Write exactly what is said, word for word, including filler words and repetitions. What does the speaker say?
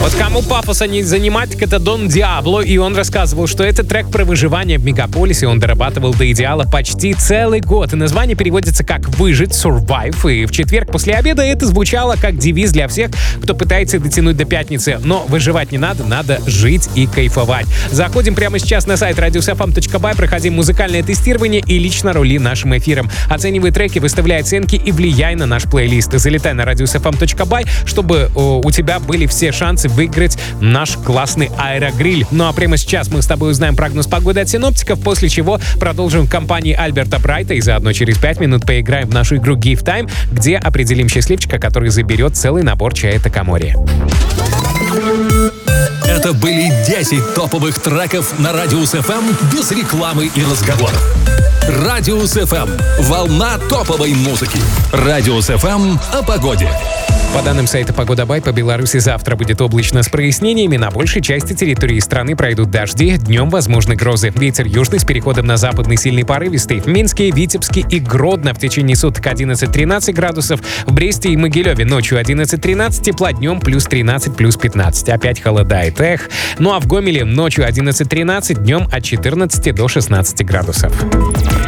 Вот кому пафоса не занимать, так это Дон Диабло, и он рассказывал, что это трек про выживание в мегаполисе. Он дорабатывал до идеала почти целый год, и название переводится как «выжить», «survive», и в четверг после обеда это звучало как девиз для всех, кто пытается дотянуть до пятницы. Но выживать не надо, надо жить и кайфовать. Заходим прямо сейчас на сайт радиус эф эм точка бай, проходим музыкальное тестирование и лично рули нашим эфиром. Оценивай треки, выставляй оценки и влияй на наш плейлист. Залетай на радиус эф эм точка бай, чтобы о, у тебя были все шансы выиграть наш классный аэрогриль. Ну а прямо сейчас мы с тобой узнаем прогноз погоды от синоптиков, после чего продолжим в компании Альберта Брайта и заодно через пять минут поиграем в нашу игру Gift Time, где определим счастливчика, который заберет целый набор чая Такамори. Это были десять топовых треков на Радиус эф эм без рекламы и разговоров. Радиус эф эм. Волна топовой музыки. Радиус эф эм о погоде. По данным сайта Погода Бай, по Беларуси завтра будет облачно с прояснениями. На большей части территории страны пройдут дожди. Днем возможны грозы. Ветер южный с переходом на западный сильный порывистый. В Минске, Витебске и Гродно в течение суток одиннадцать-тринадцать градусов. В Бресте и Могилеве ночью одиннадцать-тринадцать, тепла днем плюс тринадцать, плюс пятнадцать. Опять холодает, эх. Ну а в Гомеле ночью одиннадцать-тринадцать, днем от четырнадцати до шестнадцати градусов.